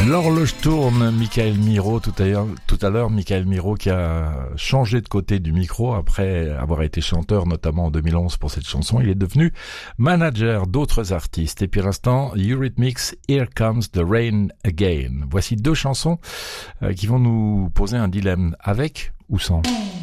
L'horloge tourne, Michael Miro, tout à l'heure, Michael Miro qui a changé de côté du micro après avoir été chanteur, notamment en 2011 pour cette chanson. Il est devenu manager d'autres artistes. Et puis à l'instant, Eurythmics, Here Comes the Rain Again. Voici deux chansons qui vont nous poser un dilemme, avec ou sans.